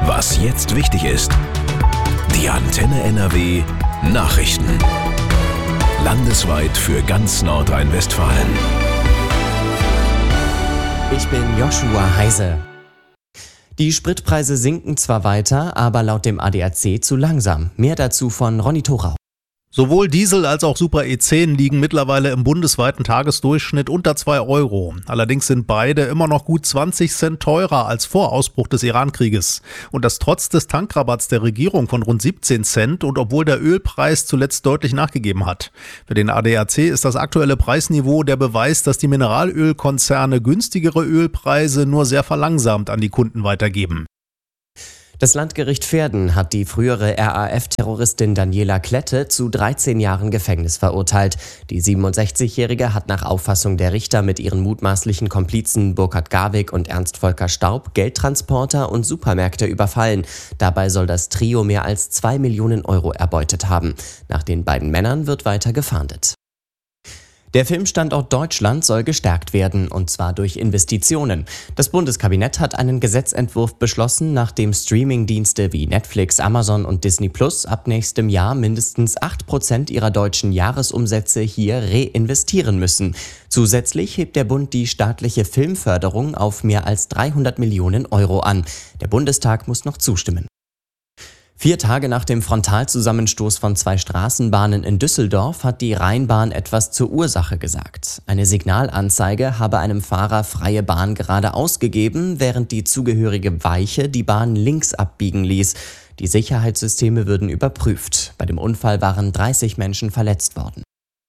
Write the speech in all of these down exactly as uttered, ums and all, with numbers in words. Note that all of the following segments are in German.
Was jetzt wichtig ist. Die Antenne N R W Nachrichten. Landesweit für ganz Nordrhein-Westfalen. Ich bin Joshua Heise. Die Spritpreise sinken zwar weiter, aber laut dem A D A C zu langsam. Mehr dazu von Ronny Thorau. Sowohl Diesel als auch Super E zehn liegen mittlerweile im bundesweiten Tagesdurchschnitt unter zwei Euro. Allerdings sind beide immer noch gut zwanzig Cent teurer als vor Ausbruch des Iran-Krieges. Und das trotz des Tankrabatts der Regierung von rund siebzehn Cent und obwohl der Ölpreis zuletzt deutlich nachgegeben hat. Für den A D A C ist das aktuelle Preisniveau der Beweis, dass die Mineralölkonzerne günstigere Ölpreise nur sehr verlangsamt an die Kunden weitergeben. Das Landgericht Verden hat die frühere R A F-Terroristin Daniela Klette zu dreizehn Jahren Gefängnis verurteilt. Die siebenundsechzigjährige hat nach Auffassung der Richter mit ihren mutmaßlichen Komplizen Burkhard Garwig und Ernst Volker Staub Geldtransporter und Supermärkte überfallen. Dabei soll das Trio mehr als zwei Millionen Euro erbeutet haben. Nach den beiden Männern wird weiter gefahndet. Der Filmstandort Deutschland soll gestärkt werden, und zwar durch Investitionen. Das Bundeskabinett hat einen Gesetzentwurf beschlossen, nach dem Streamingdienste wie Netflix, Amazon und Disney Plus ab nächstem Jahr mindestens acht Prozent ihrer deutschen Jahresumsätze hier reinvestieren müssen. Zusätzlich hebt der Bund die staatliche Filmförderung auf mehr als dreihundert Millionen Euro an. Der Bundestag muss noch zustimmen. Vier Tage nach dem Frontalzusammenstoß von zwei Straßenbahnen in Düsseldorf hat die Rheinbahn etwas zur Ursache gesagt. Eine Signalanzeige habe einem Fahrer freie Bahn geradeaus gegeben, während die zugehörige Weiche die Bahn links abbiegen ließ. Die Sicherheitssysteme würden überprüft. Bei dem Unfall waren dreißig Menschen verletzt worden.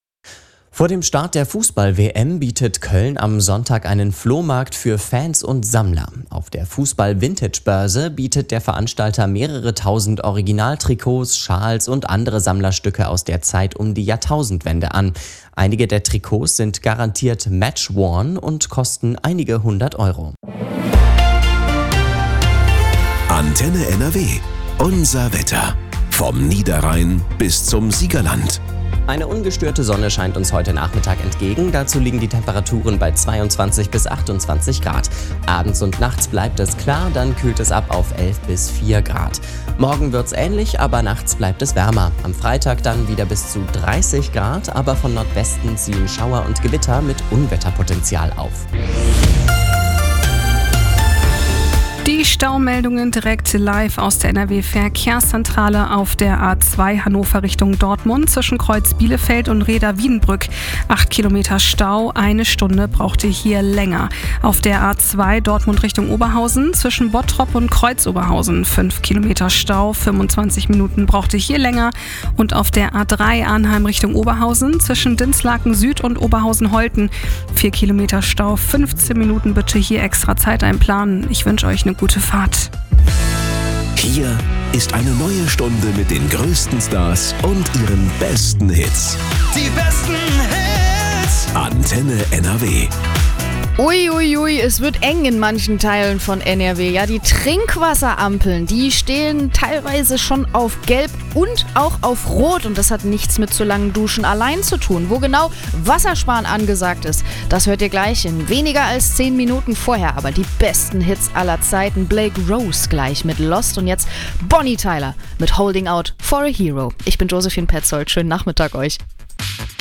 Vor dem Start der Fußball-W M bietet Köln am Sonntag einen Flohmarkt für Fans und Sammler. Auf der Fußball-Vintage-Börse bietet der Veranstalter mehrere tausend Originaltrikots, Schals und andere Sammlerstücke aus der Zeit um die Jahrtausendwende an. Einige der Trikots sind garantiert match-worn und kosten einige hundert Euro. Antenne N R W. Unser Wetter. Vom Niederrhein bis zum Siegerland. Eine ungestörte Sonne scheint uns heute Nachmittag entgegen. Dazu liegen die Temperaturen bei zweiundzwanzig bis achtundzwanzig Grad. Abends und nachts bleibt es klar, dann kühlt es ab auf elf bis vier Grad. Morgen wird's ähnlich, aber nachts bleibt es wärmer. Am Freitag dann wieder bis zu dreißig Grad, aber von Nordwesten ziehen Schauer und Gewitter mit Unwetterpotenzial auf. Die Staumeldungen direkt live aus der N R W-Verkehrszentrale auf der A zwei Hannover Richtung Dortmund zwischen Kreuz Bielefeld und Reda-Wiedenbrück. Acht Kilometer Stau, eine Stunde braucht ihr hier länger. Auf der A zwei Dortmund Richtung Oberhausen zwischen Bottrop und Kreuz Oberhausen. Fünf Kilometer Stau, fünfundzwanzig Minuten braucht ihr hier länger. Und auf der A drei Arnheim Richtung Oberhausen zwischen Dinslaken Süd und Oberhausen-Holten. Vier Kilometer Stau, fünfzehn Minuten bitte hier extra Zeit einplanen. Ich wünsche euch eine gute Fahrt. Hier ist eine neue Stunde mit den größten Stars und ihren besten Hits. Die besten Hits. Antenne N R W. Uiuiui, ui, es wird eng in manchen Teilen von N R W. Ja, die Trinkwasserampeln, die stehen teilweise schon auf Gelb und auch auf Rot. Und das hat nichts mit zu langen Duschen allein zu tun. Wo genau Wassersparen angesagt ist, das hört ihr gleich in weniger als zehn Minuten vorher. Aber die besten Hits aller Zeiten. Blake Rose gleich mit Lost und jetzt Bonnie Tyler mit Holding Out for a Hero. Ich bin Josephine Petzold. Schönen Nachmittag euch.